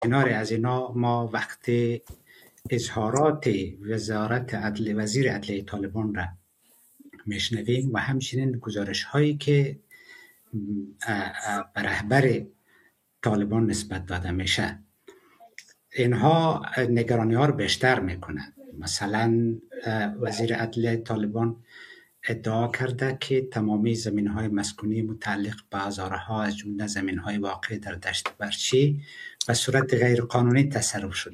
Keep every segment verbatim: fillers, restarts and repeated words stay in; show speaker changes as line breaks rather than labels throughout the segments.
کنار از اینا ما وقتی اظهارات وزارت عدل وزیر عدلیه طالبان را میشنویم و همچنین گزارش هایی که به رهبر طالبان نسبت داده میشه، اینها نگرانی ها رو بیشتر میکنه. مثلا وزیر عدلیه طالبان ادعا کرده که تمامی زمین های مسکونی متعلق به هزارها از جمله زمین های واقع در دشت برچی به صورت غیر قانونی تصرف شده.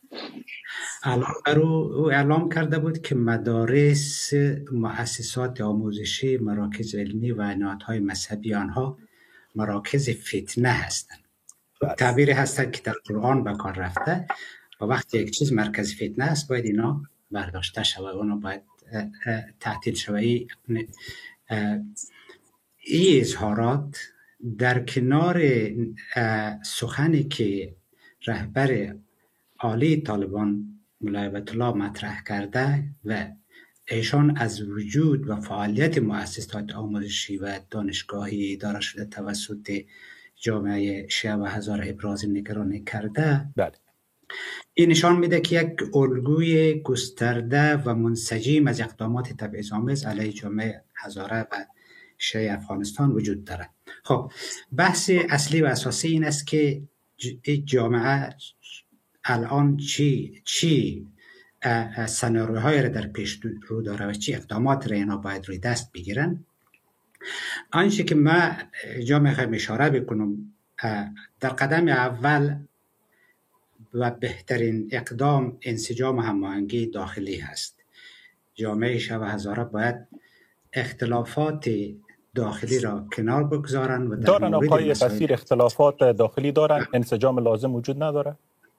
او اعلام کرده بود که مدارس، مؤسسات آموزشی، مراکز علمی و نهادهای مذهبی آنها مراکز فتنه هستند. تعبیری هست که در قرآن به کار رفته و وقتی یک چیز مرکز فتنه است باید اینا برداشته شود، اونا باید تعطیل شود. این اظهارات در کنار سخنی که رهبر عالی طالبان مولای هیبت الله مطرح کرده و ایشان از وجود و فعالیت مؤسسات آموزشی و دانشگاهی اداره شده توسط جامعه شیعه و هزاره ابراز نگرانی کرده،
بله.
این نشان میده که یک الگوی گسترده و منسجم از اقدامات تبعیض‌آمیز علیه جامعه هزاره و شیعه افغانستان وجود دارد. خب بحث اصلی و اساسی این است که جامعه الان چی چی سناریوهای را در پیش رو داره و چی اقدامات را اینا باید روی دست بگیرن. آنچه که ما جا میخوایم اشاره بکنم، در قدم اول و بهترین اقدام انسجام و هماهنگی داخلی هست. جامعه شیعه و هزاره باید اختلافات داخلی را کنار بگذارن و در
دارن
مورد
آقای
مسائل
بصیر اختلافات داخلی دارن، انسجام لازم وجود نداره؟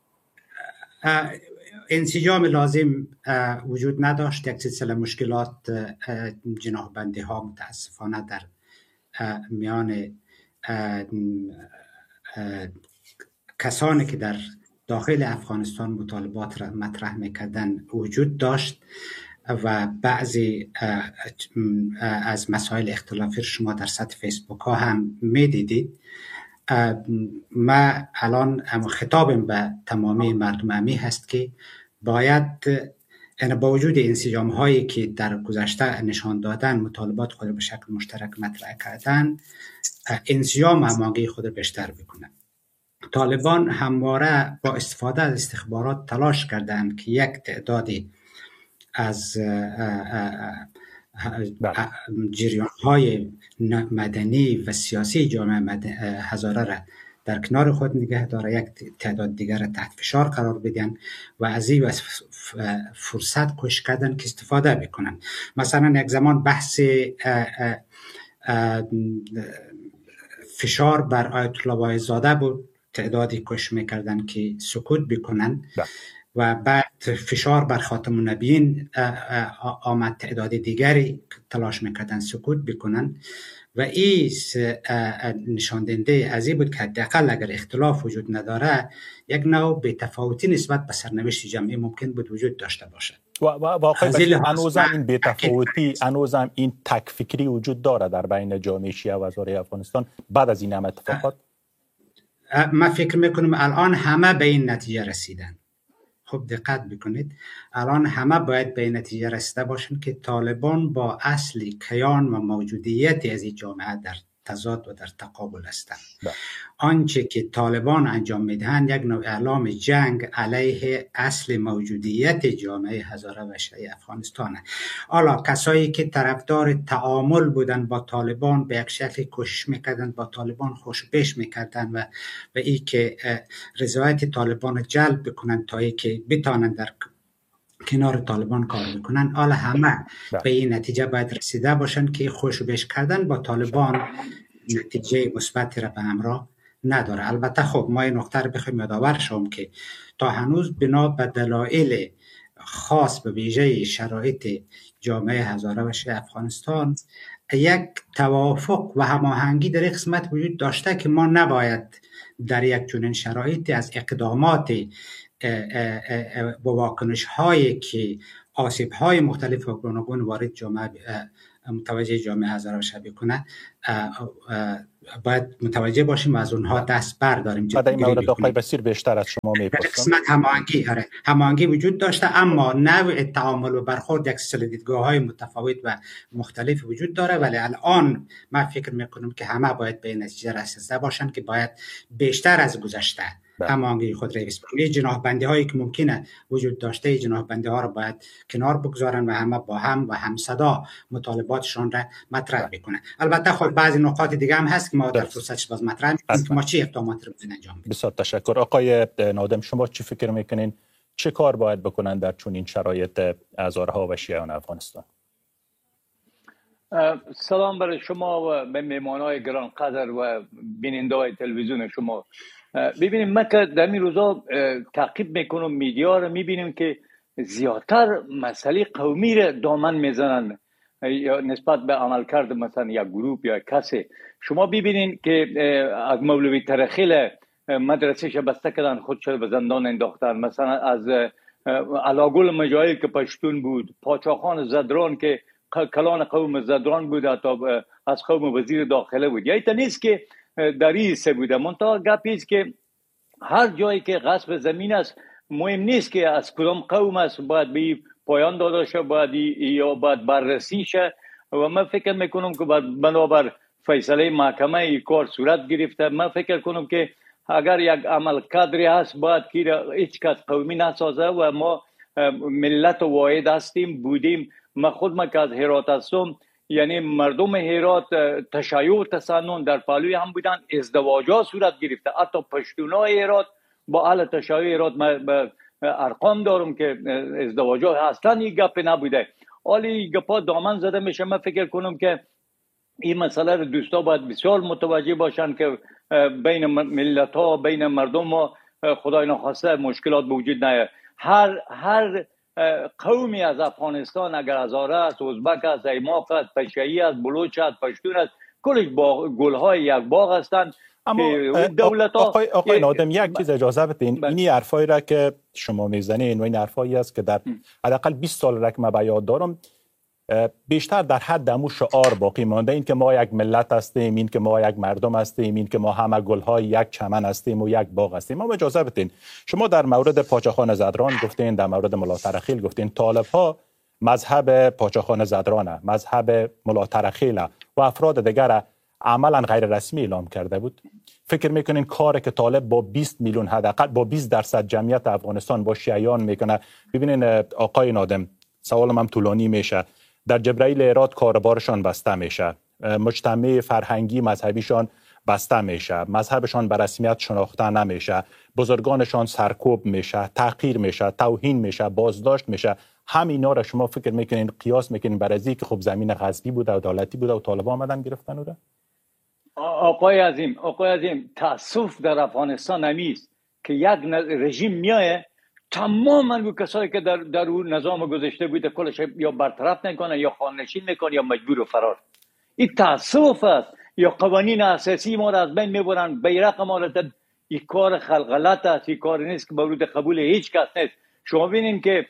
انسجام لازم وجود نداشت. یک سلسله مشکلات جناح‌بندی ها متاسفانه در میان کسانی که در داخل افغانستان مطالبات را مطرح میکردن وجود داشت و بعضی از مسائل اختلافی شما در سطح فیسبوک ها هم میدیدید. ما الان خطابم به تمامی مردم امی هست که باید یعنی با وجود انسجام هایی که در گذشته نشان دادن، مطالبات خود به شکل مشترک مطرح کردن، انسجام و هماهنگی خود بیشتر بکنن. طالبان همواره با استفاده از استخبارات تلاش کردند که یک تعدادی از جریان های مدنی و سیاسی جامعه هزاره را در کنار خود نگه داره، یک تعداد دیگر را تحت فشار قرار بدن و از این فرصت کوشش کردن که استفاده بکنن. مثلا یک زمان بحث فشار بر آیت الله وایزاده بود، تعدادی کوشش میکردن که سکوت بکنن و بعد فشار بر خاتم النبیین آمد، تعداد دیگری تلاش میکردن سکوت بکنن و این نشان دهنده از این بود که حداقل اگر اختلاف وجود نداره یک نوع بی‌تفاوتی نسبت به سرنوشت جمعی ممکن بود وجود داشته باشد.
و واقعا هنوزم این بی‌تفاوتی، هنوزم این تک فکری وجود داره در بین جامعه شیعه و هزاره افغانستان بعد از این همه اتفاقات؟
من فکر میکنم الان همه به این نتیجه رسیدن. خب دقت بکنید، الان همه باید به این نتیجه رسیده باشن که طالبان با اصل کیان و موجودیت از این جامعه در تضاد و در تقابل هستند. آنچه که طالبان انجام میدهند یک نوع اعلام جنگ علیه اصل موجودیت جامعه هزاره و شیعه افغانستان است. حالا کسایی که طرفدار تعامل بودن با طالبان به یک شکل کوشش میکردن با طالبان خوشپیش میکردن و و این که رضایت طالبان جلب بکنن تا ای که بتانن در کنار طالبان کار میکنن، حالا همه به این نتیجه باید رسیده باشن که خوشبش کردن با طالبان نتیجه مثبتی را به همراه نداره. البته خب ما این نکته رو بخوایم یادآور شوم که تا هنوز بنا به دلایل خاص به ویژه شرایط جامعه هزاره و شیعه افغانستان یک توافق و هماهنگی در این قسمت وجود داشته که ما نباید در یک چنین شرایطی از اقدامات با واکنش هایی که آسیب های مختلف و گوناگون وارد جامعه متوجه جامعه هزاره بکنه باید متوجه باشیم و از اونها دست برداریم.
بعد این مورد آقای بصیر بیشتر از شما میپرسم.
قسمت هماهنگی آره هماهنگی وجود داشته، اما نوع تعامل و برخورد یک سلسله دیدگاه‌های متفاوت و مختلف وجود داره، ولی الان من فکر میکنم که همه باید به نتیجه رسیده باشند که باید بیشتر از گذشته هماهنگی خود را بسپارند. جناح‌بندی هایی که ممکنه وجود داشته جناح‌بندی ها را باید کنار بگذارن و همه با هم و هم صدا مطالباتشان را مطرح بکنن. البته خب بعضی نکات دیگه هم هست که ما در فرصتش باز مطرح می‌کنیم که ما چه اقداماتی رو باید انجام بدیم.
بسیار تشکر. آقای نادم شما چی فکر میکنین چه کار باید بکنن در چنین شرایط هزارها و شیعیان افغانستان؟
سلام برای شما و به مهمانای گرانقدر و بیننده‌های تلویزیون شما. ببینیم ما که در این روزا تعقیب میکنم میدیا رو میبینیم که زیادتر مسئله قومی رو دامن میزنن یا نسبت به عملکرد مثلا یک گروه یا کسی. شما ببینین که از مولوی ترخیل مدرسهش بسته کردن، خودش به زندان انداختن. مثلا از علاگل مجاهل که پشتون بود، پاچاخان زدران که کلان قوم زدران بود، حتی از قوم وزیر داخله بود. یا ایتا نیست که در این سه بوده. منطقه گپیست که هر جایی که غصب زمین است مهم نیست که از کدام قوم است، باید به پایان داده شه، باید یا باید بررسی شه. و من فکر میکنم که بنابر فیصله محکمه این کار صورت گرفته. من فکر کنم که اگر یک عمل کادری هست باید که هیچ کس قومی نسازه و ما ملت واحد هستیم بودیم. من خود من که از هرات هستم، یعنی مردم هرات تشیع تسنن در پهلوی هم بودن، ازدواجا صورت گرفته. حتی پشتونای هرات با اهل تشیع هرات من ارقام دارم که ازدواجا اصلا این گپ نبوده. حالی گپا دامن زده میشه. من فکر کنم که این مسئله رو دوستا باید بسیار متوجه باشن که بین ملت ها، بین مردم ها خدای نخواسته مشکلات به وجود نیاد. هر هر قومی از افغانستان، اگر هزاره است، ازبک است، ایماق است، پشایی است، بلوچ است، پشتون است، کلش با گلهای یک باغ هستند.
اما دولت آقای, آقای نادم یک چیز اجازه بدین، اینی حرفایی را که شما میزنین و این حرفایی است که در حداقل بیست سال را که من به یاد دارم بیشتر در حد امو شعار باقی مانده، این که ما یک ملت هستیم، این که ما یک مردم هستیم، این که ما همه گلهای یک چمن هستیم و یک باغ هستیم. ما اجازه بدین شما در مورد پاچاخان زدران گفتین، در مورد ملا ترخیل گفتین. طالب ها مذهب پاچاخان زدران، مذهب ملا ترخیل و افراد دیگر عملا غیر رسمی اعلام کرده بود. فکر میکنین کاری که طالب با بیست میلیون حداقل با بیست درصد جمعیت افغانستان با شیعیان میکنه؟ ببینین آقای نادم، سوالم هم طولانی میشه. در جبرائیل هرات کاربارشان بسته میشه، مجتمع فرهنگی مذهبیشان بسته میشه، مذهبشان به رسمیت شناخته نمیشه، بزرگانشان سرکوب میشه، تحقیر میشه، توهین میشه، بازداشت میشه. همینا را شما فکر میکنین قیاس میکنین بر ازی که خب زمین غصبی بوده و دولتی بوده و طالبان آمدن گرفتن او را؟
آقای عظیم، آقای عظیم، تاسف در افغانستان همیست که یک رژیم میایه تماما او کسایی که در در اون نظام گذاشته بوده کلش یا برطرف نکنه یا خانه‌نشین میکنه یا مجبور و فرار. این تاسف است. یا قوانین اساسی ما را از بین میبرن، بیرق ما را. این کار خلغلط است، این کار نیست که مورد قبول هیچ کس نیست. شما ببینید که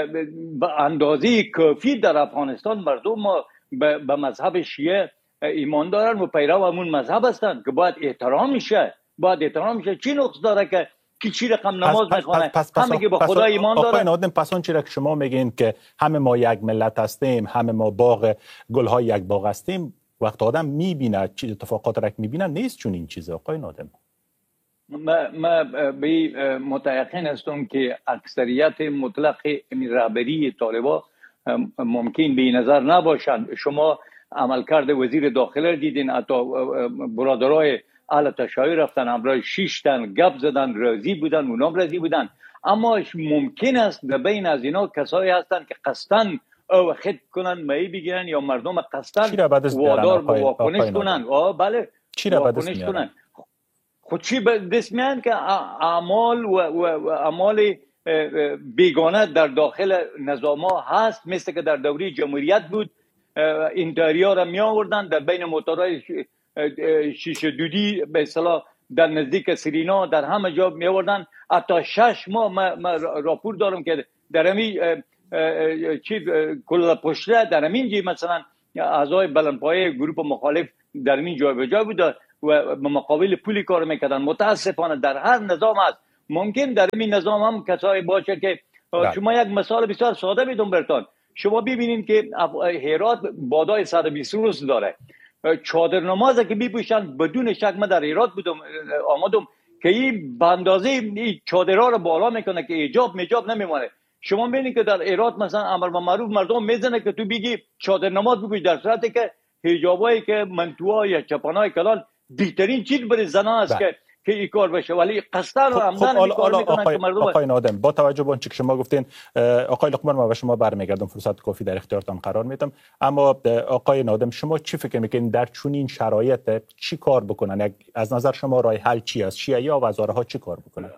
به اندازه کافی در افغانستان مردم ما به مذهب شیعه ایمان دارن و پیرو همون مذهب هستند که باید احترام میشه. باید احترام میشه. چی نقص داره که کی چی رقم نماز میخونه؟ همه که به خدا ایمان داره.
آقای نادم، پس اون چیزی که شما میگین که همه ما یک ملت هستیم، همه ما باغ گلهای یک باغ هستیم، وقت آدم میبینه چیز اتفاقات را که میبینه نیست چون این چیزه. آقای نادم،
ما ما به متيقن هستم که اکثریت مطلق رهبری طالبان ممکن به نظر نباشند. شما عملکرد وزیر داخله دیدین، حتی برادرای اهل تشیع رفتن همراه شش تن گپ زدن، راضی بودن، اونام راضی بودن. اما ممکن است در بین از اینا کسایی هستند که قصدن او خط کنن، می بگیرن یا مردم قصدن وادار به واکنش کنن. آه بله،
چی را به دست میارن؟
خود چی به دست میارن که اعمال و, و اعمال بیگانه در داخل نظام ها هست، مثل که در دوره جمهوریت بود. انتحاریا را می آوردن در بین موتورهای شیشه دودی به اصطلاح در نزدیک سرینا در همه جا می آوردن. حتی شش ماه من راپور دارم که در همین چی کل پشته در همین جی مثلا اعضای بلندپایه گروه مخالف در این جای به جای بود و به مقابل پولی کار میکردن. متاسفانه در هر نظام هست، ممکن در این نظام هم کسایی باشه که شما یک مثال بسیار ساده میدم برتان. شما ببینید که هرات بادای صد و بیست روز داره، چادر نماز که میپوشن بدون شک من در هرات بودم آمدم که این به اندازه این چادرها رو بالا میکنه که حجاب میجاب نمیمانه. شما میبینید که در هرات مثلا امر به معروف مردم میزنه که تو بگی چادر نماز بپوش، در صورتی که حجابایی که منتوها یا چپانای کلان بهترین چیز برای زنان است که که این کار بشه، ولی قصدن و عمدن این کار میکنن که مردم.
آقای نادم، با توجه به آنچه که شما گفتین، آقای لقمان ما به شما برمیگردم، فرصت کافی در اختیارتان قرار میدم، اما آقای نادم شما چی فکر میکنین در چنین شرایط چی کار بکنن؟ از نظر شما راه حل چی است؟ شیعه و وزاره ها چی کار بکنن؟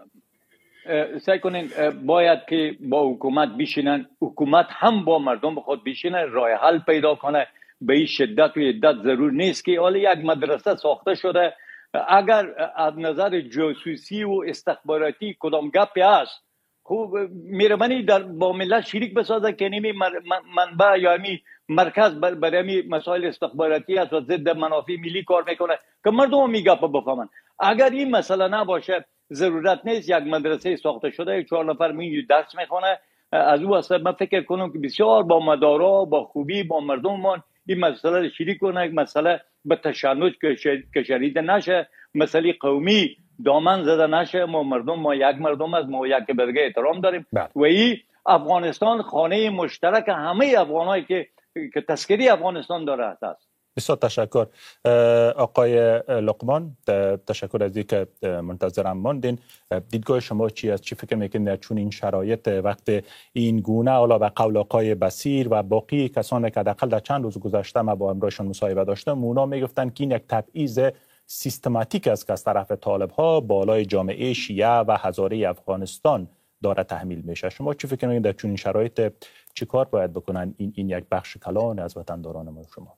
سعی کنین باید که با حکومت بشینن، حکومت هم با مردم خود بشینه، راه حل پیدا کنه. به این شدت و عدت ضرور نیست که حالا یک مدرسه ساخته شده، اگر از نظر جاسوسی و استخباراتی کدام گپی هست، خوب میرمنی در با ملت شریک بسازه که نمی منبع یا می مرکز برای می مسائل استخباراتی است و ضد منافع ملی کار میکنه که مردم می گپ بفهمن. اگر این مسئله نباشه ضرورت نیست یک مدرسه ساخته شده چهار نفر می درس میخونه. از او اصلا من فکر کنم که بسیار با مدارا با خوبی با مردم این مسئله شریک کنه، مسئله به تشنج که شدید نشه، مسئله قومی دامن زده نشه. ما مردم ما یک مردم است، ما یک برگه احترام داریم بله. و این افغانستان خانه مشترک همه افغانایی که که تذکری افغانستان داره است.
بسیار تشکر آقای لقمان، تشکر از اینکه منتظرم ماندین. دیدگاه شما چی است؟ چی فکر میکنید در چون این شرایط وقت این گونه حالا به قول آقای بصیر و باقی کسانی که حداقل در چند روز گذشته ما با امرایشان مصاحبه داشتم، اونا میگفتن که این یک تبعیض سیستماتیک است که از طرف طالب ها بالای جامعه شیعه و هزاره افغانستان داره تحمیل میشه. شما چی فکر میکنید در چون این شرایط چی کار باید بکنن این این یک بخش کلان از وطنداران ما شما؟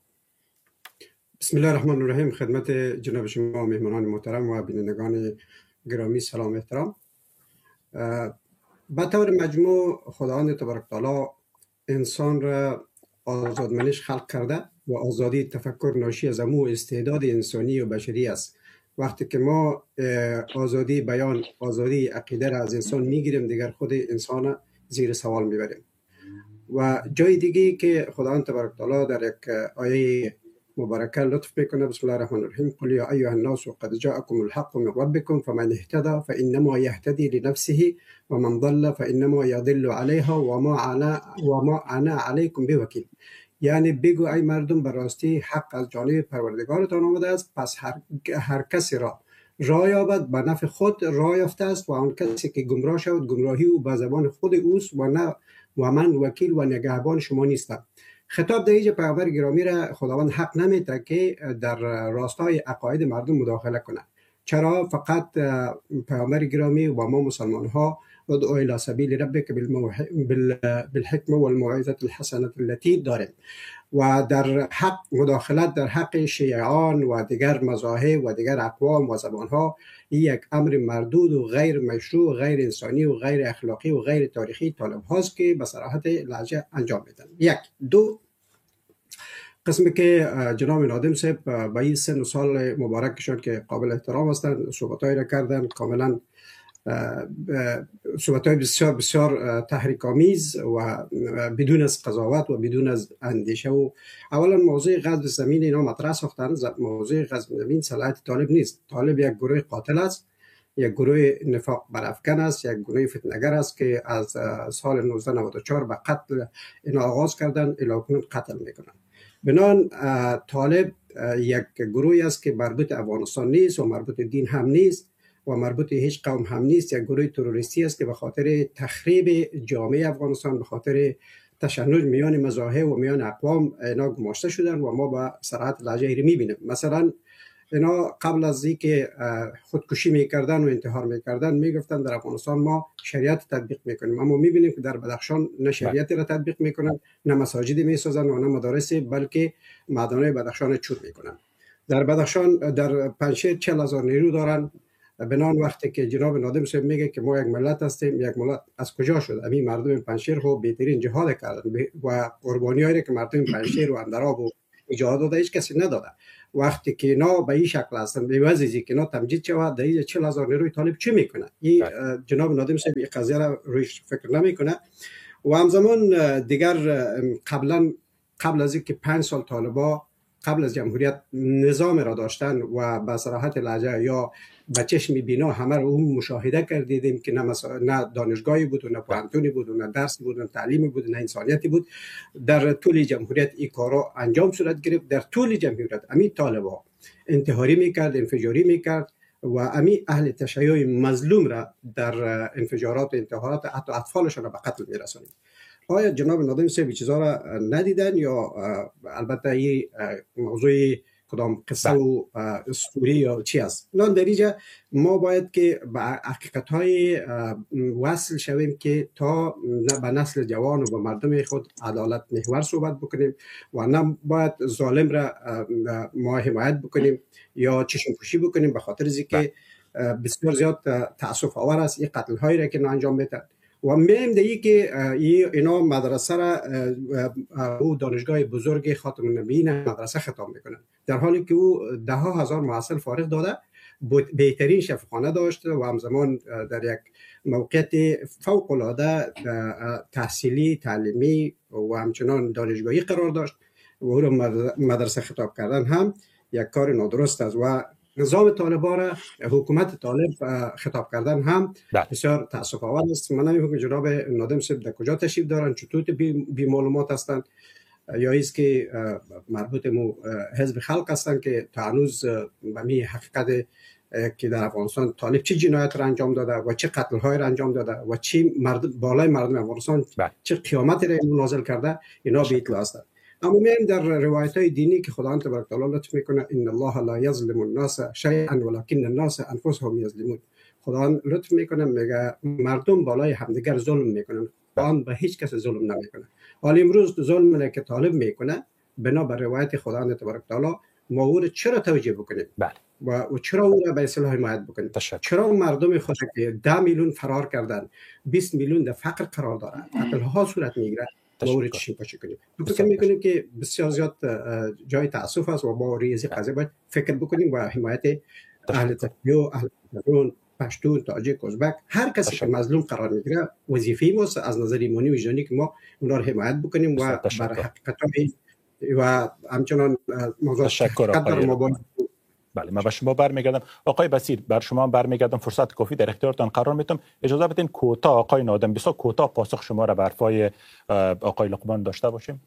بسم الله الرحمن الرحیم. خدمت جناب شما مهمانان محترم و بینندگان گرامی سلام و احترام. به طور مجموع خداوند تبارک تعالی انسان را آزادمنش خلق کرده و آزادی تفکر ناشی از امو استعداد انسانی و بشری است. وقتی که ما آزادی بیان، آزادی عقیده را از انسان میگیریم، دیگر خود انسان زیر سوال میبریم. و جای دیگه که خداوند تبارک تعالی در یک آیه مبارکه لطف میکنه، بسم الله الرحمن الرحیم، قل یا ایها الناس قد جاءکم الحق من ربکم فمن اهتدى فانما یهتدی لنفسه ومن ضل فانما یضل علیها وما انا وما انا علیکم بوکیل. یعنی بگو ای مردم، براستی حق از جانب پروردگارتان آمده است، پس هر, هر کسی را راه یابد به نفع خود راه یافته است و آن کسی که گمراه شود گمراهی او به زبان خود اوست و نه و من وکیل و نگهبان شما نیستم. خطاب در اینجا پیامبر گرامی را خداوند حق نمیده که در راستای عقاید مردم مداخله کنه. چرا؟ فقط پیامبر گرامی و ما مسلمان ها ادعو الی سبیل ربک بالحکمه والموعظه الحسنه التي داریم و در حق مداخلت در حق شیعان و دیگر مذاهب و دیگر اقوام و زبان ها یک امر مردود و غیر مشروع و غیر انسانی و غیر اخلاقی و غیر تاریخی طالب هاست که به صراحت لهجه انجام میدن. یک دو قسمی که جناب نادم صاحب با این سن و سال مبارکشان که قابل احترام هستند صحبتایی را کردن، کاملا صحبت‌های بسیار بسیار تحریک آمیز و بدون از قضاوت و بدون از اندیشه. و اولا موضوع غصب زمین اینا مطرح ساختن. موضوع غصب زمین صلاحیت طالب نیست. طالب یک گروه قاتل است، یک گروه نفاق برافکن است، یک گروه فتنه‌گر است که از سال نوزده نود و چهار به قتل اینا آغاز کردن، الی کنون قتل میکنن. بنان طالب یک گروهی است که مربوط افغانستان نیست و مربوط دین هم نیست و مربوط هیچ قوم هم نیست. یک گروه تروریستی است که به خاطر تخریب جامعه افغانستان، به خاطر تشنج میان مذاهب و میان اقوام اینا گماشته شدن و ما با صراحت لهجه ای میبینیم. مثلا اینا قبل از اینکه خودکشی میکردن و انتحار میکردن میگفتن در افغانستان ما شریعت تطبیق میکنیم، اما میبینیم که در بدخشان نه شریعت را تطبیق میکنن، نه مساجد میسازن و نه مدارس، بلکه معدن‌های بدخشان چور میکنن. در بدخشان در پنجشیر چهل هزار نیرو دارن. بنان وقتی که جناب نادم صاحب میگه که ما یک ملت هستیم، یک ملت از کجا شد؟ همین مردم پنجشیر خو بهترین جهاد کردن و قربانیایی که مردم پنجشیر و اندراب و اجازه داده، هیچ کسی نداده. وقتی که اینا به این شکل هستن به وضعی که اینا تمجید شود، در چهل هزار نیروی طالب چی میکنه؟ این جناب نادم صاحب این قضیه را رویش فکر نمیکنه. و همزمان دیگر قبلا قبل از اینکه پنج سال طالبا قبل از جمهوریت نظام را داشتن و به صراحت لهجه یا به چشم بینا همه رو اون مشاهده کردیدیم که نه, مسا... نه دانشگاهی بود و نه پوهنتونی بود و نه درسی بود و نه تعلیمی بود و نه انسانیتی بود. در طول جمهوریت این کارا انجام صورت گرفت. در طول جمهوریت امی طالبا انتحاری میکرد، انفجاری میکرد و امی اهل تشیع مظلوم را در انفجارات و انتحارات حتی اطفالشان را به قتل میرسانید. آیا جناب نادم صاحب چیزا را ندیدن یا البته این موضوع کدام قصه و اسطوری یا چی است؟ نه در اینجا ما باید که به حقیقت‌های وصل شویم که تا به نسل جوان و به مردم خود عدالت محور صحبت بکنیم و نه باید ظالم را ما حمایت بکنیم یا چشم پوشی بکنیم به خاطر اینکه بسیار زیاد تأسف آور است این قتل هایی را که انجام میدن. و میم دیگه که اینا مدرسه را او دانشگاه بزرگ خاتم النبیین مدرسه خطاب میکنن، در حالی که او ده ها هزار محصل فارغ داده، بهترین شفاخانه داشت و همزمان در یک موقعیت فوق العاده تحصیلی تعلیمی و همچنان دانشگاهی قرار داشت و او را مدرسه خطاب کردن هم یک کار نادرست است و نظام طالبان را حکومت طالب خطاب کردن هم بسیار تأسف آور است. من نمی‌فهمم که جناب نادم صاحب در کجا تشریف دارن، چطور بی, بی معلومات هستند یا ایست که مربوط مو حزب خلق هستند که تا هنوز به می حقیقت که در افغانستان طالب چه جنایت را انجام داده و چه قتل های را انجام داده و چه مرد بالای مردم افغانستان چه قیامتی را نازل کرده، اینا به اطلاع هستند. اما می‌بینیم در روایت های دینی که خداوند تبارک تعالی لطف میکنه ان الله لا یظلم الناس شیئا ولکن الناس انفسهم یظلمون. خداوند لطف میکنه میگه مردم بالای همدیگر ظلم میکنن، خداوند به هیچ کس ظلم نمیکنه. حالا امروز ظلم که طالب میکنه بنا بر روایت خداوند تبارک تعالی ما او چرا توجیه بکنیم؟ بله. و چرا او را به اصطلاح حمایت بکنیم؟ تشکر. چرا مردم خود که ده میلیون فرار کردن، بیست میلیون در فقر قرار دارن، قتل ها صورت میگیره، مورد چشم پوشی کنیم. فکر میکنیم که بسیار زیاد جای تأسف است و با ریزی قضیه باید فکر بکنیم و حمایت اهل تشیع، اهل تشیع، پشتون، تاجیک، ازبک، هر کسی که مظلوم قرار میگیره وظیفه ماست از نظر ایمانی و وجدانی که ما اونا رو حمایت بکنیم و بر حقیقت‌های و همچنان موضوع
تشکر ما بله. من به شما برمیگردم آقای بصیر، بر شما برمیگردم، فرصت کافی در اختیارتان قرار میدم. اجازه بدین کوتاه آقای نادم بسیار کوتاه پاسخ شما را به حرفای آقای لقمان داشته باشیم.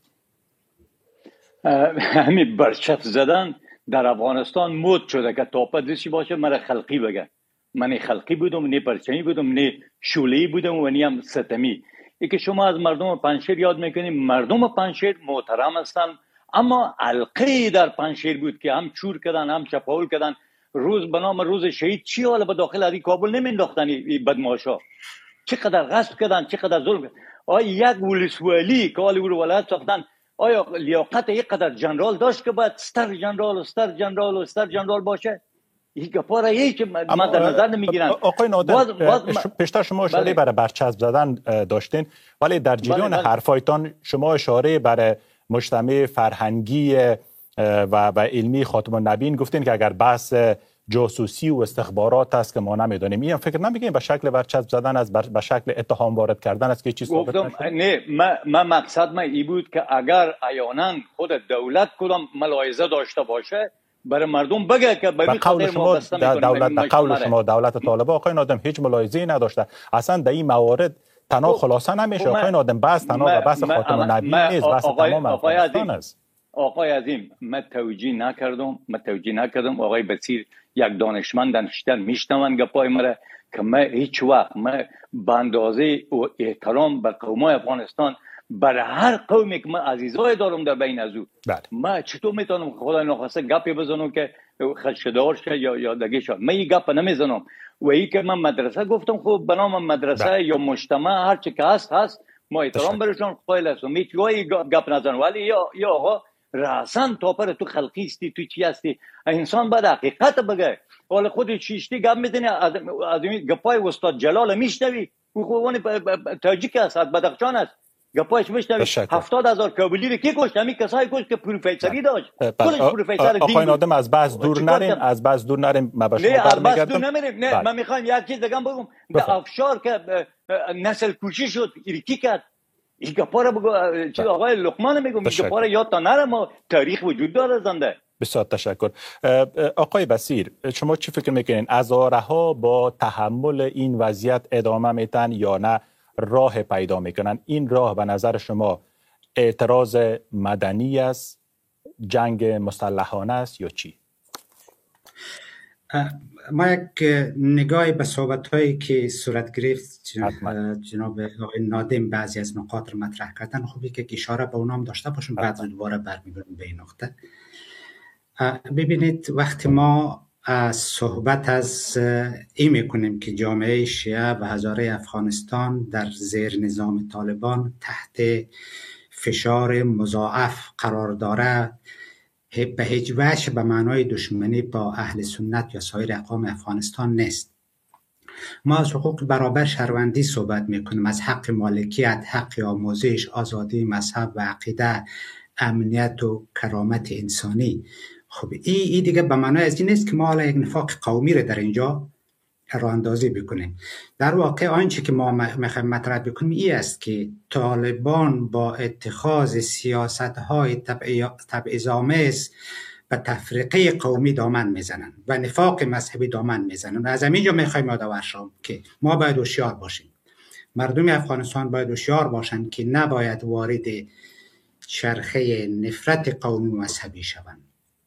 همین برچف زدن در افغانستان مد شده که تاپه دستی باشه مرا خلقی بگه. من خلقی بودم، نه پرچمی بودم، نه شوله‌ای بودم و نه هم ستمی. ای که شما از مردم پنجشیر یاد میکنید، مردم پنجشیر محترم هستن، اما علقه در پنجشیر بود که هم چور کردن هم چپاول کردن. روز به نام روز شهید چی حالا به داخل از کابل نمینداختن این بدمعاشا؟ چقدر غصب کردن، چقدر ظلم کردن. آیا یک ولسوالی که حال او رو ولایت ساختن، آیا لیاقت یک قدر جنرال داشت که باید ستر جنرال و ستر جنرال و ستر جنرال باشه؟ این گپاره ای که من در نظر نمیگیرن.
آقای نادم پیشتر شما اشاره بله. برای برچسب زدن داشتین، ولی در جریان بله بله. حرفایتان شما اشاره برای مجتمع فرهنگی و و علمی خاتم النبیین گفتین که اگر بحث جاسوسی و استخبارات است که ما نمیدونیم، این فکر نمیگیم به شکل برچسب زدن از به شکل اتهام وارد کردن است که چیز ثابت نشد؟
نه، من ما مقصد من این بود که اگر عیانا خود دولت کدام ملاحظه داشته باشه برای مردم بگه که به
قول شما دولت به قول شما دولت طالبان آقای نادم هیچ ملاحظه‌ای نداشته، اصلا در این موارد تنها خلاصه نمیشه. آقای نادم بحث تنها بحث خاتم النبیین نیست، بحث تمام افغانستان است.
آقای عظیم، من توجیه نکردم من توجیه نکردم آقای بصیر یک دانشمند نشستن میشنون گپای مرا که من هیچ وقت من به اندازه و احترام به قومای افغانستان برای هر قومی که من عزیزای دارم در بین از او من چطور میتونم خدای نخواسته گپی بزنم که خشدار شه یا یا دگی شد؟ من این گپ نمیزنم. و این که من مدرسه گفتم خب به نام مدرسه بله. یا مجتمع هر چی که هست هست ما احترام برشون قائل هستم، هیچ جایی گپ نزنم. ولی یا یا آقا راسن توپر تو خلقی استی تو چی هستی؟ انسان باید حقیقت بگه. حالا خود چیشتی گپ میزنی از از گپای استاد جلال میشنوی، او خوانی تاجیک است، بدخشان است، گپایش میشنوید هفتاد هزار کابلی رو کی کشت؟ همین کسایی کشت که پروفسوری داشت.
کلش پروفسور دین. آقای نادم از بحث دور نریم، از بحث دور نریم. ما به شما
برمیگردم. نه از بحث دور
نمیریم.
نه من میخوام یک چیز دیگه بگم. در افشار که نسل کشی شد ایرکی کرد. این گپا بگو چی آقای لقمان میگم، این گپا یاد تا نره، ما تاریخ وجود داره زنده.
بسیار تشکر. آقای بصیر، شما چی فکر میکنین؟ هزارها با تحمل این وضعیت ادامه میتن یا نه راه پیدا میکنن؟ این راه به نظر شما اعتراض مدنی است، جنگ مسلحانه است یا چی؟
ما یک نگاهی به صحبت‌هایی که صورت گرفت جناب آقای نادم بعضی از نقاط رو مطرح کردن، خوبی که اشاره به اونام داشته باشیم، بعد دوباره برمیگردیم به این نقطه. ببینید وقتی ما صحبت از این میکنیم که جامعه شیعه و هزاره افغانستان در زیر نظام طالبان تحت فشار مضاعف قرار داره، به هیچ وجه به معنای دشمنی با اهل سنت یا سایر اقوام افغانستان نیست. ما از حقوق برابر شهروندی صحبت میکنیم، از حق مالکیت، حق آموزش، آزادی مذهب و عقیده، امنیت و کرامت انسانی. خب این ای دیگه به معنای از این نیست که ما حالا یک نفاق قومی رو در اینجا راه اندازی بکنیم. در واقع آنچه که ما میخوایم مطرح بکنیم این است که طالبان با اتخاذ سیاست‌های تبعیض‌آمیز به تفرقه قومی دامن میزنن و نفاق مذهبی دامن میزنن. از همینجا میخوایم یادآور شوم که ما باید هوشیار باشیم. مردم افغانستان باید هوشیار باشند که نباید وارد چرخه نفرت قومی و مذهبی شوند.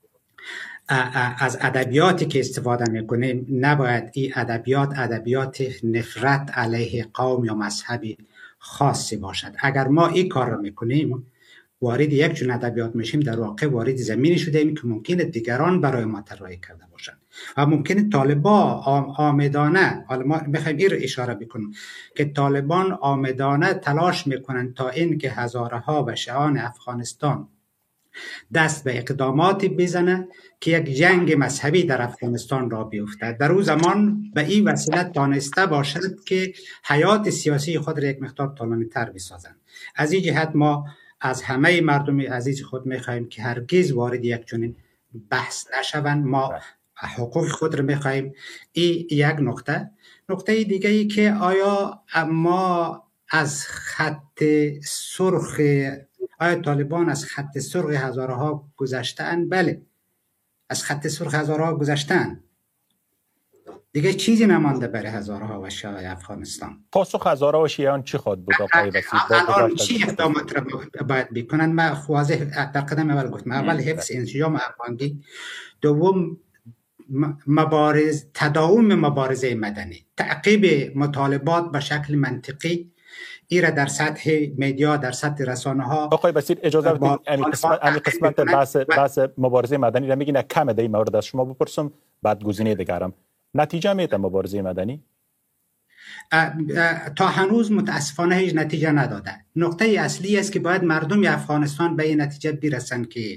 از ادبیاتی که استفاده میکنیم نباید این ادبیات ادبیات نفرت علیه قوم یا مذهبی خاصی باشد. اگر ما این کار را میکنیم وارد یک چون ادبیات میشیم، در واقع وارد زمینی شده ایم که ممکنه دیگران برای ما طراحی کرده باشند و ممکنه طالبان آمدانه، حالا ما میخوایم این رو اشاره بکنیم که طالبان آمدانه تلاش میکنن تا این که هزارها و شعان افغانستان دست به اقداماتی بزنه که یک جنگ مذهبی در افغانستان را بیفتد. در اون زمان به این وسیله تانسته باشد که حیات سیاسی خود را یک مقدار طولانی تر بسازند. از این جهت ما از همه مردم عزیز خود میخواهیم که هرگز وارد یک چنین بحث نشوند. ما حقوق خود را میخواهیم. این یک نقطه. نقطه دیگه ای که آیا ما از خط سرخ آیا طالبان از خط سرخ هزارها گذشتن؟ بله، از خط سرخ هزارها گذشتن. دیگه چیزی نمانده برای هزارها و شیعه افغانستان.
پاسخ هزارها و شیعیان چی خواهد بود آقای بصیر؟
الان چی اقدامات را باید بکنن؟ من واضح در قدم اول گفتم. اول حفظ انسجام افغانی، دوم مبارز تداوم مبارزه مدنی، تعقیب مطالبات به شکل منطقی، ایره در سطح مدیا، در سطح رسانه ها.
آقای بصیر اجازه بدید امی قسمت امی قسمت بحث بحث مبارزه مدنی را میگین کم ده این مورد از شما بپرسم، بعد گزینه دیگرم. نتیجه میده مبارزه مدنی؟
اه اه تا هنوز متاسفانه هیچ نتیجه نداده. نقطه اصلی است که باید مردم افغانستان به این نتیجه برسند که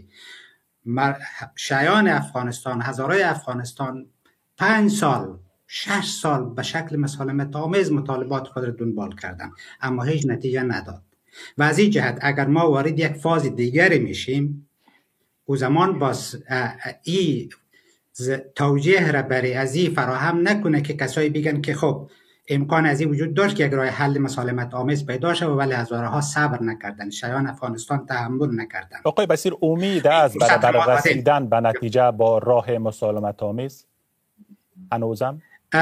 شیعان افغانستان، هزارای افغانستان پنج سال شش سال به شکل مسالمت آمیز مطالبات خود را دنبال کردن اما هیچ نتیجه نداد. و از این جهت اگر ما وارد یک فاز دیگری میشیم، او زمان باز این توجیه را برای از این فراهم نکنه که کسایی بگن که خب امکان از این وجود داشت که یک راه حل مسالمت آمیز پیدا شد ولی هزارها صبر نکردن، شیعان افغانستان تحمل نکردن.
آقای بصیر امید است برای رسیدن به نتیجه با راه مسالمت آمیز هنوزم؟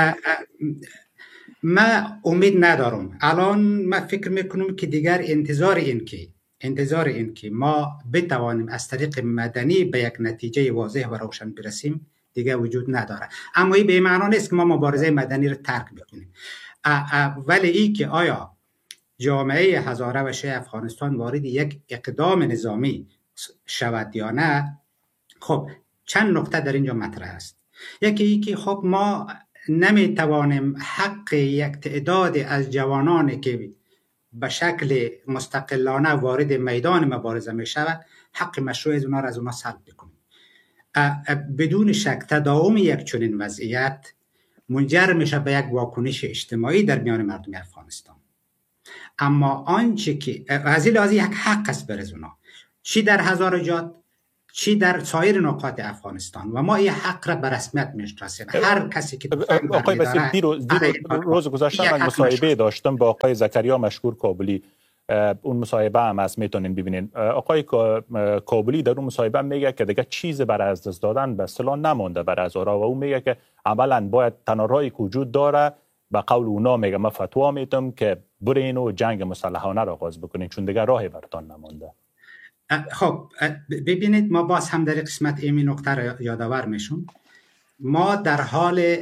من امید ندارم. الان من فکر میکنم که دیگر انتظار این که انتظار این که ما بتوانیم از طریق مدنی به یک نتیجه واضح و روشن برسیم دیگر وجود نداره. اما این به معنی نیست که ما مبارزه مدنی رو ترک بکنیم. ولی این که آیا جامعه هزاره و شیعه افغانستان وارد یک اقدام نظامی شود یا نه، خب چند نکته در اینجا مطرح است. یکی ای که خب ما نمیتوانیم حق یک تعداد از جوانانی که به شکل مستقلانه وارد میدان مبارزه می شود حق مشروع از اونا را از اونا سلب بکنیم. بدون شک تداوم یک چنین وضعیت منجر میشه به یک واکنش اجتماعی در میان مردم افغانستان اما آنچه که از این لحاظ یک حق است برز اونا، چی در هزارجات چی در سایر نقاط افغانستان، و ما این حق را به رسمیت میشناسیم. هر کسی که
آقای بسیط دیروز روز گذشته من مصاحبه داشتم با آقای زکریا مشکور کابلی، اون مصاحبه هم از میتونین ببینین. آقای کابلی در اون مصاحبه میگه که دیگه چیز برای از دست دادن به اصطلاح نمونده برای هزارها، و اون میگه که عملا باید تنها راهی که وجود داره، به قول اونا میگه من فتوا میتم که برین و جنگ مسلحانه را آغاز بکنین چون دیگه راهی برتان نمونده.
خب ببینید، ما باز هم در قسمت ایمی نکته را یادآور میشون. ما در حال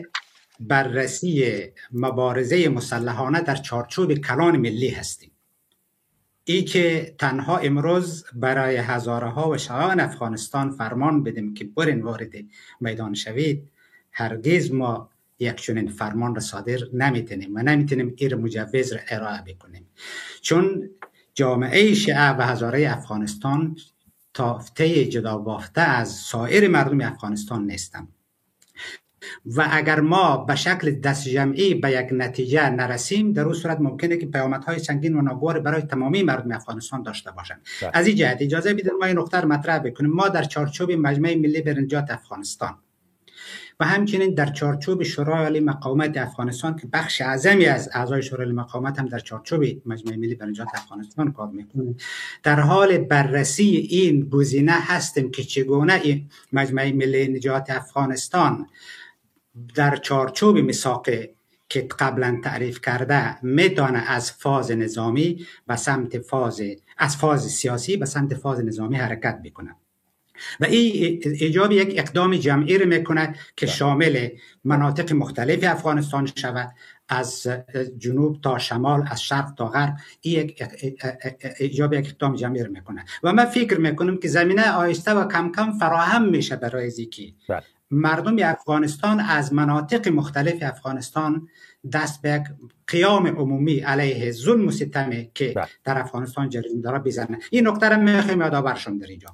بررسی مبارزه مسلحانه در چارچوب کلان ملی هستیم. ای که تنها امروز برای هزارها و شایان افغانستان فرمان بدیم که برین وارد میدان شوید، هرگز ما یک چنین فرمان را صادر نمیتونیم و نمیتونیم این مجوز را ارائه بکنیم، چون جامعه شیعه و هزاره افغانستان تافته جدا بافته از سایر مردم افغانستان نیستند و اگر ما به شکل دست جمعی به یک نتیجه نرسیم، در اون صورت ممکنه که پیامدهای سنگین و ناگوار برای تمامی مردم افغانستان داشته باشند. از این جهت اجازه بدید ما این نکته را مطرح بکنیم. ما در چارچوب مجمع ملی برای نجات افغانستان و همچنین در چارچوب شورای عالی مقاومت افغانستان که بخش اعظمی از اعضای شورای عالی مقاومت هم در چارچوب مجمع ملی برای نجات افغانستان کار میکنند، در حال بررسی این گزینه هستیم که چگونه این مجمع ملی نجات افغانستان در چارچوب میثاق که قبلا تعریف کرده میتونه از فاز نظامی به سمت فاز از فاز سیاسی به سمت فاز نظامی حرکت بکنه و این ایجاب یک اقدام جمعی رو میکنه که شامل مناطق مختلف افغانستان شود، از جنوب تا شمال، از شرق تا غرب. این ایجاب یک اقدام جمعی رو میکنه و من فکر میکنم که زمینه آهسته و کم کم فراهم میشه برای زیکی مردم افغانستان از مناطق مختلف افغانستان دست به قیام عمومی علیه ظلم و ستمی که بله. در افغانستان جریان داره بزنه. این نکته را میخوایم یادآور شم در اینجا.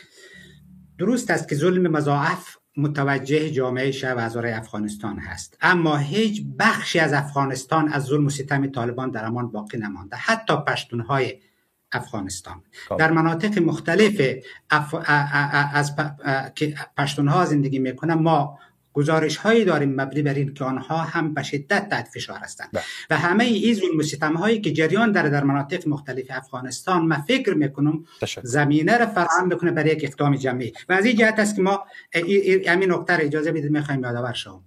درست است که ظلم مضاعف متوجه جامعه شیعه و هزاره افغانستان هست، اما هیچ بخشی از افغانستان از ظلم و ستم طالبان در امان باقی نمانده. حتی پشتونهای افغانستان در مناطق مختلف اف... از که پشتونها زندگی میکنن، ما گزارش هایی داریم مبنی بر این که آنها هم به شدت تحت فشار هستند و همه این ظلم و ستم هایی که جریان داره در مناطق مختلف افغانستان، من فکر میکنم زمینه را فراهم بکنه برای یک اقدام جمعی و از این جهت است که ما همین نکته را اجازه بدید میخوایم یادآور شوم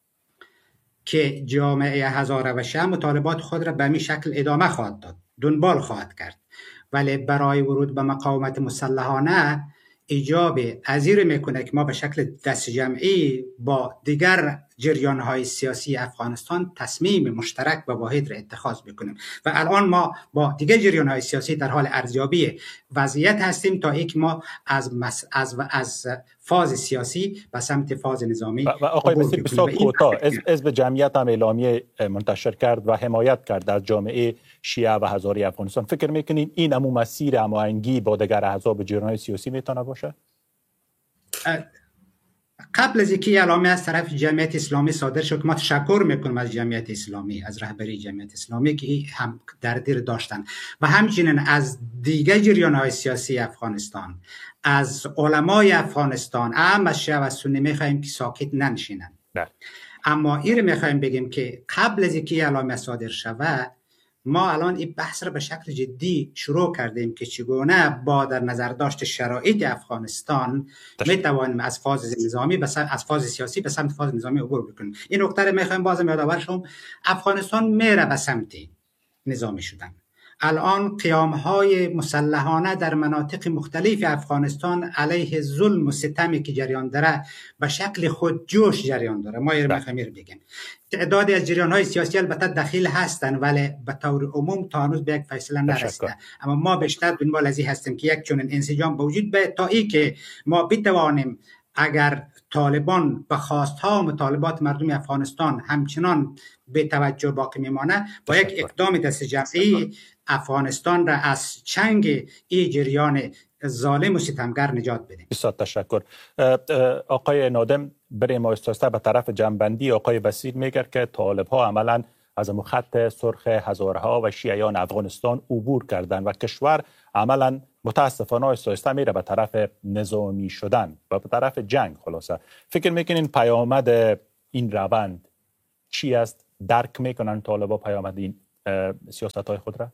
که جامعه هزاره و شیعه مطالبات خود را به همین شکل ادامه خواهد داد، دنبال خواهد کرد، ولی برای ورود به مقاومت مسلحانه ایجاب ازیر میکنه که ما به شکل دست جمعی با دیگر جریان‌های سیاسی افغانستان تصمیم مشترک و واحد را اتخاذ بکنیم و الان ما با دیگر جریان‌های سیاسی در حال ارزیابی وضعیت هستیم تا اینکه ما از مس... از از فاز سیاسی به سمت فاز نظامی.
و آقای بسیار بسیار کوتاه حزب جمعیت هم اعلامیه منتشر کرد و حمایت کرد از جامعه شیعه و هزاره افغانستان. فکر میکنین این همون مسیر هماهنگی با دیگر احزاب جریان‌های سیاسی میتونه باشه؟
قبل از اینکه اعلامیه از طرف جمعیت اسلامی صادر شد، ما تشکر میکنم از جمعیت اسلامی، از رهبری جمعیت اسلامی که هم در دیر داشتن و همچنین از دیگر جریان‌های سیاسی افغانستان، از علمای افغانستان، اهم از شیعه و سنی میخواهیم که ساکت ننشینن. اما این رو میخواهیم بگیم که قبل از اینکه اعلامیه صادر شود، ما الان این بحث را به شکل جدی شروع کردیم که چگونه با در نظر داشت شرایط افغانستان می توانیم از فاز نظامی به از فاز سیاسی به سمت فاز نظامی عبور بکنیم. این نکته را میخوایم بازم یادآور شم، افغانستان میره به سمت نظامی شدن. الان قیام‌های مسلحانه در مناطق مختلف افغانستان علیه ظلم و ستمی که جریان داره به شکل خودجوش جریان داره. ما این رو بگیم تعدادی از جریان‌های سیاسی البته دخیل هستند ولی به طور عموم تا هنوز به یک فیصله نرسیده، اما ما بیشتر دنبال از این هستیم که یک چنین انسجام وجود بیاید تا ای که ما بتوانیم اگر طالبان به خواستها و مطالبات مردم افغانستان همچنان به توجه باقی میمانه، با یک اقدام دست جمعی افغانستان را از چنگ این جریان ظالم و ستمگر نجات بدیم.
بسیار تشکر. آقای نادم، بریم آهسته به طرف جنبندی. آقای بصیر میگه که طالب ها عملا از امو خط سرخ هزارها و شیعیان افغانستان عبور کردند و کشور عملا متاسفانه آهسته آهسته میره به طرف نظامی شدن و به طرف جنگ. خلاصه فکر میکنین پیامد این روند چی است؟ درک میکنن طالبا پیامد این سیاست های خود را؟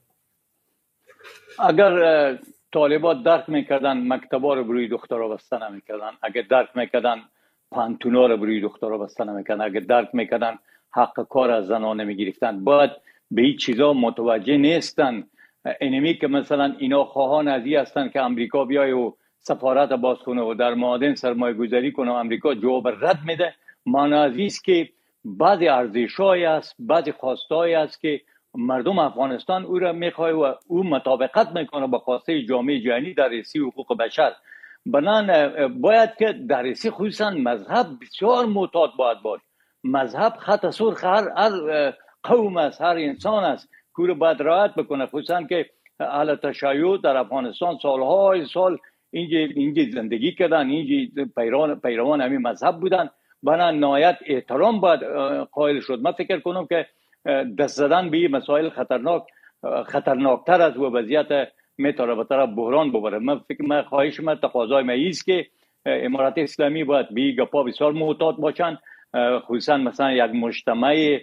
اگر طالبا درک میکردن مکتبا رو بروی دخترها بسته نمیکردن، اگر درک میکردن پانتونا رو بروی دخترها بسته نمیکردن، اگر درک میکردن حق کار از زنان نمیگرفتن. باید به این چیزا متوجه نیستن. اینمی که مثلا اینا خواهان ازی هستن که امریکا بیای و سفارت باز کنه و در معادن سرمایه گذاری کنه و امریکا جواب رد میده، معنی ازی است که بعضی ارزش‌هایی است، بعضی خواستایی است که مردم افغانستان او را میخواه و او مطابقت میکنه با خواسته جامعه جهانی در رسی حقوق بشر. بنان باید که در رسی خصوصا مذهب بسیار معتاد باید باش. مذهب خط سرخ هر هر قوم است، هر انسان است که رو باید رعایت بکنه. خصوصا که اهل تشیع در افغانستان سالهای سال اینجا اینجا زندگی کردن، اینجا پیروان پیروان همین مذهب بودن. بنان نهایت احترام باید قائل شد. من فکر کنم که دست زدن به مسائل خطرناک خطرناکتر از و وضعیت میتاره به طرف بحران ببره. من فکر من خواهش من تقاضای من است که امارات اسلامی باید به گپا بسیار معتاد باشن، خصوصا مثلا یک مجتمع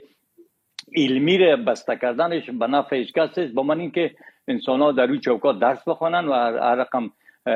علمی را بسته کردنش به نفع هیچ کس است. با من اینکه انسان ها در روی چوکات درس بخوانن و هر رقم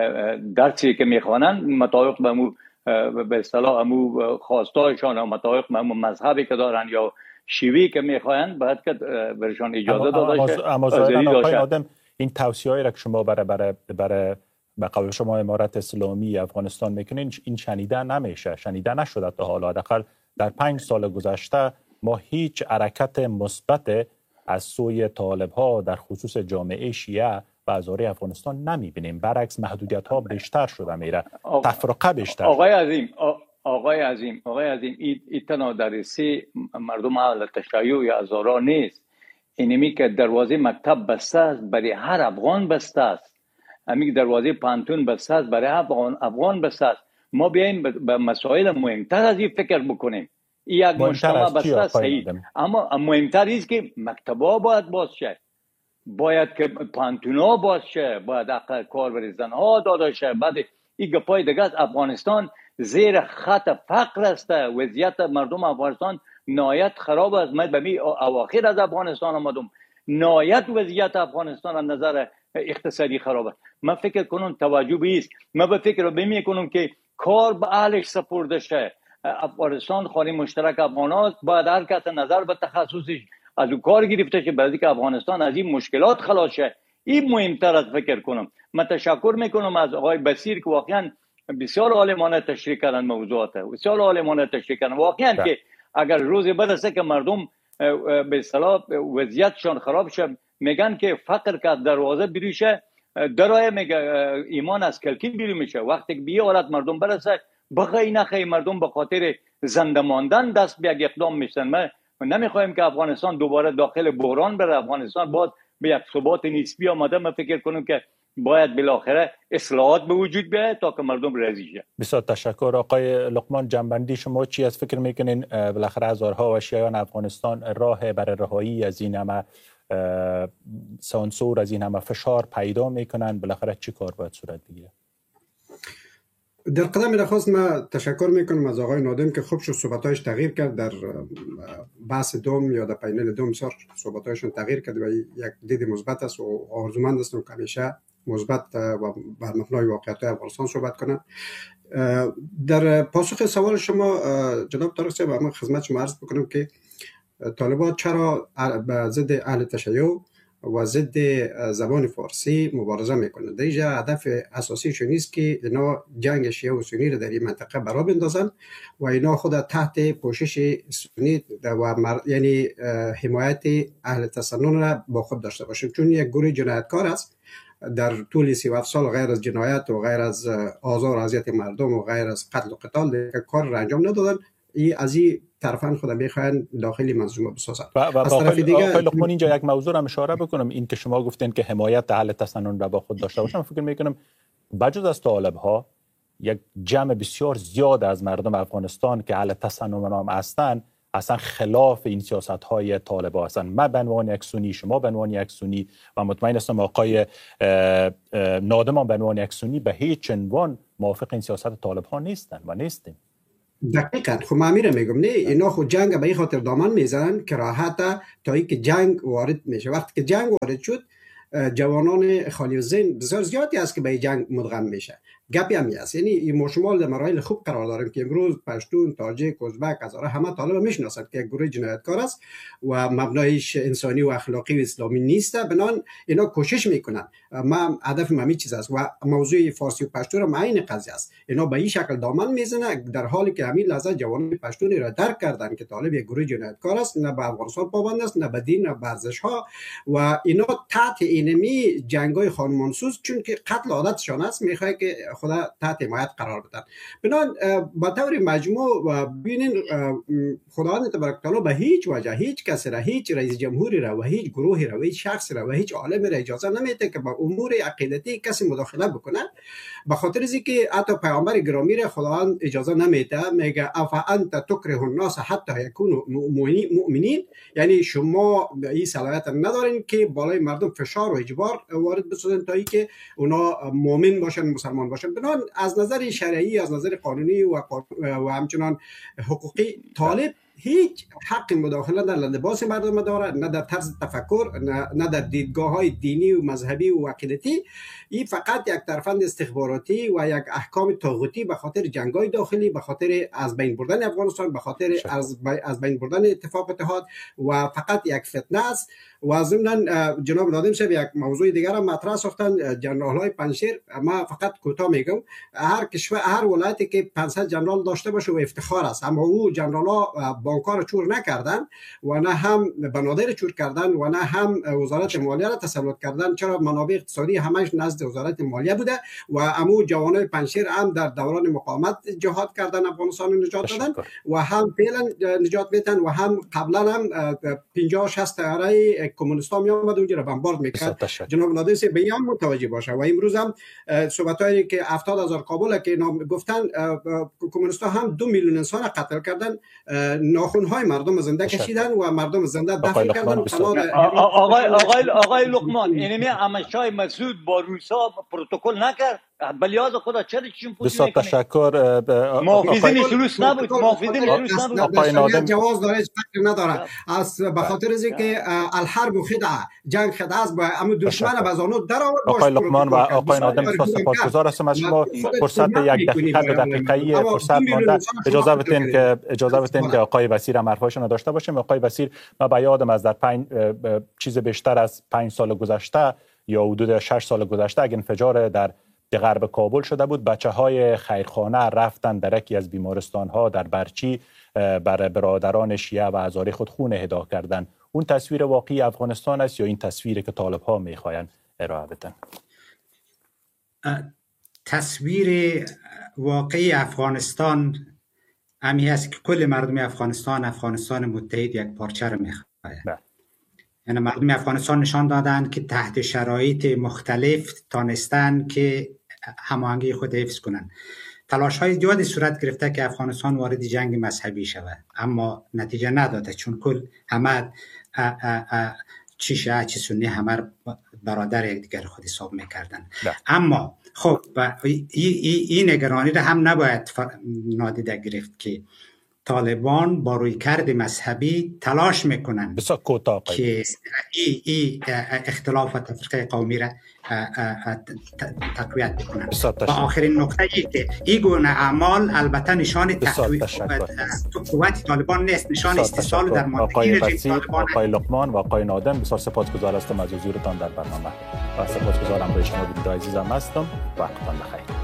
درسی که میخوانن مطابق به امو به اصطلاح امو خواستایشان و مطابق به امو مذهبی که دارن یا شیوهی که میخواین باید که برشان اجازه داده شه.
اما ظاهرا این توصیه‌ای را که شما برای برای برای به قول شما امارت اسلامی افغانستان میکنین این شنیده نمیشه، شنیده نشده تا حالا. حداقل در پنج سال گذشته ما هیچ حرکت مثبت از سوی طالب ها در خصوص جامعه شیعه و هزاره افغانستان نمیبینیم. برعکس محدودیت ها بیشتر شده میره، تفرقه بیشتر.
آقای عظیم آقای عظیم آقای عظیم این تنها در سی مردم اهل تشیع یا هزاره نیست. اینمی که دروازه مکتب بسته است برای هر افغان بسته است، همین دروازه پانتون بسته است برای هر افغان افغان بسته است. ما بیایم به مسائل مهمتر از این فکر بکنیم. این یک مجتمع بسته است صحیح، اما مهمتر است که مکتبا باید باز شه، باید که پانتونا باز شه، باید حق کار برای زنها داده شه. بعد این گپای دیگه است. افغانستان زیر خط فقر است، وضعیت مردم افغانستان نهایت خراب است. من به می اواخر از افغانستان آمدم، نهایت وضعیت افغانستان از نظر اقتصادی خراب است. من فکر کنم توجه بیست، من به فکر بمی کنم که کار به اهلش سپرده شه. افغانستان خانه مشترک افغانات باید هر کس نظر به تخصصش از او کار گرفته شه برای که افغانستان از این مشکلات خلاص شه. این مهمتر از فکر کنم. من تشکر میکنم از آقای بصیر که واقعا بسیار عالمانه تشریح کردن موضوعات، بسیار عالمانه تشریح کردن. واقعا که اگر روزی برسه که مردم به اصطلاح وضعیتشان خراب شه، میگن که فقر که از دروازه بریشه درای میگه ایمان از کلکین بیرون میشه. وقتی که به حالت مردم برسه بخی نخی مردم به خاطر زنده ماندن دست به یک اقدام میشن. ما نمیخوایم که افغانستان دوباره داخل بحران بره. افغانستان باز به یک ثبات نسبی آمده. من فکر کنم که باید بالاخره اصلاحات به وجود بیاید تا که مردم راضی شه.
بسیار تشکر. آقای لقمان، جنبندی شما چی از فکر میکنین بالاخره هزارها و شیعیان افغانستان راه برای رهایی از این همه سانسور، از این همه فشار پیدا میکنن، بالاخره چی کار باید صورت بگیره؟
در قدم نخست من تشکر میکنم از آقای نادم که خوب شد صحبتایش تغییر کرد. در بحث دوم یا در پینل دوم سر صحبتایشون تغییر کرد و یک دید مثبت است و آرزومند هستم که همیشه مثبت و بر مبنای واقعیت افغانستان صحبت کنم. در پاسخ سوال شما جناب طارق صاحب، من خدمت شما عرض بکنم که طالبان چرا به ضد اهل تشیع و ضد زبان فارسی مبارزه میکنند. در اینجا هدف اساسیشون نیست که اینا جنگ شیعه و سنی را در این منطقه برا بندازن و اینا خود تحت پوشش سنی و مر... یعنی حمایت اهل تسنن را با خود داشته باشن، چون یک گروه جنایتکار است. در طول سی و هفت سال غیر از جنایت و غیر از آزار و اذیت مردم و غیر از قتل و قتال کار را انجام ندادن. ای از این طرفان خود میخواین داخلی منظومه بسازن.
و, و از طرف دیگه آقای لقمان اینجا یک موضوع را اشاره بکنم، این که شما گفتین که حمایت اهل تسنن را با خود داشته باشن. فکر میکنم بجز از طالب ها یک جمع بسیار زیاد از مردم افغانستان که اهل تسنن هم هستن اصلا خلاف این سیاست های طالبان هستند. من به عنوان یک سنی، شما به عنوان یک سنی و مطمئن هستم آقای نادم به عنوان یک سنی به هیچ عنوان موافق این سیاست طالبان نیستند و نیستیم.
دقیقاً. خب من میرم میگم نه، اینا خود جنگ به این خاطر دامن میزنن که راحت تا اینکه جنگ وارد میشه. وقتی که جنگ وارد شد جوانان خالی الذهن بسیار زیادی است که به جنگ مدغم میشه. گپی هم هست، یعنی ما شما در مراحل خوب قرار داریم که امروز پشتون، تاجیک، ازبک، هزاره همه طالب میشناسند که یک گروه جنایتکار است و مبنایش انسانی و اخلاقی و اسلامی نیست. بنان اینا کوشش میکنن. ما هدف ما همین چیز است و موضوع فارسی و پشتو هم عین قضیه است. اینا به این شکل دامن میزنه در حالی که همین لحظه جوانان پشتونی را درک کردن که طالب یک گروه جنایتکار است، نه به افغانستان پابند است، نه به دین، نه به ارزش ها و اینا تحت اینمی جنگای خانمانسوز چون که قتل عادتشان است میخواد که خدا تحت حمایت قرار بدن. بنان با طور مجموع ببینین خداوند تبارک تعالی به هیچ وجه هیچ کسی را، هیچ رئیس جمهوری را و هیچ گروهی را و هیچ شخصی را و هیچ عالمی را اجازه نمیده که با امور عقیدتی کسی مداخله بکنه. به خاطر اینکه حتی پیامبر گرامی را خداوند اجازه نمیده، میگه اف انت تکره الناس حتی یکونوا مؤمنین، یعنی شما این صلاحیت ندارین که بالای مردم فشار و اجبار وارد بسازن تا اینکه اونا مؤمن باشن، مسلمان باشن. بنان از نظر شرعی، از نظر قانونی و و همچنان حقوقی طالب هیچ حق مداخله در لباس مردم داره، نه در طرز تفکر، نه, نه در دیدگاه های دینی و مذهبی و عقیدتی. این فقط یک ترفند استخباراتی و یک احکام طاغوتی به خاطر جنگ‌های داخلی، به خاطر از بین بردن افغانستان، به خاطر از از بین بردن اتفاق اتحاد و فقط یک فتنه است. و ضمن جناب نادم صاحب یک موضوع دیگر هم مطرح ساختن، جنرال‌های پنجشیر. ما فقط کوتاه میگم، هر کشور، هر ولایتی که پانصد جنرال داشته باشه و افتخار است، اما او جنرال‌ها بانک‌ها چور نکردن و نه هم بنادر چور کردن و نه هم وزارت مالیه را تسلط کردن. چرا؟ منابع اقتصادی همش نزد وزارت مالیه بوده و امو جوانای پنجشیر هم در دوران مقاومت جهاد کردن، افغانستان نجات دادن و هم فعلا نجات میدن و هم قبلا هم پنجاه شصت طیاره کمونیستا می آمد اونجا را بمبارد میکرد. جناب نادم صاحب به این متوجه باشه. و امروز هم صحبتایی که هفتاد هزار کابل که نام گفتن، کمونیستا هم دو میلیون انسان قتل کردن، ناخونهای مردم زنده کشیدن و مردم زنده دفن کردن.
آقای آقای آقای لقمان، اینمی امشای مسعود با روسا پروتکل نکرد، بلیاز خدا چرا چون پوزیشن
نکنه؟ بسیار تشکر.
محافظین سلوس نبود، محافظین سلوس نبود.
آقای نادم
جواز داره، فکر نداره. از به خاطر اینکه الحرب خدعه، جنگ خدعه است، با هم دشمن بازانو در آورد.
آقای لقمان و آقای نادم سپاسگزار هستم از شما. فرصت یک دقیقه دو دقیقه‌ای فرصت مانده. اجازه بدین که اجازه بدین که آقای وزیر هم حرفاشون داشته باشیم. آقای وزیر، من به یادم از در پنج چیز بیشتر از پنج سال گذشته یا حدود شش سال گذشته اگه انفجار در غرب کابل شده بود، بچه های خیرخانه رفتن در یکی از بیمارستان ها در برچی بر برادران شیعه و هزاره خود خون اهدا کردن. اون تصویر واقعی افغانستان است یا این تصویری که طالب ها میخواین ارائه بدن؟
تصویر واقعی افغانستان همی است که کل مردم افغانستان افغانستان متحد یک پارچه رو میخواهند. یعنی مردم افغانستان نشان دادند که تحت شرایط مختلف تانستن که هماهنگی خود حفظ کنند. تلاش های زیادی صورت گرفته که افغانستان وارد جنگ مذهبی شود، اما نتیجه نداده، چون کل همه چی شیعه چی سنی همه برادر یک دیگر خود حساب میکردن. اما خب این نگرانی را هم نباید نادیده گرفت که طالبان با رویکرد مذهبی تلاش میکنن که ای, ای اختلاف و تفرقه قومی را تقویت بکنن. و آخرین نکته ای که این گونه اعمال البته نشان قوت طالبان نیست، نشان استحصال در ماندگی رژیم طالبان.
آقای لقمان و آقای نادم، بسیار سپاسگزار هستم از حضورتان در برنامه و سپاسگزارم به شما بیننده عزیزم هستم. وقتتان بخیر.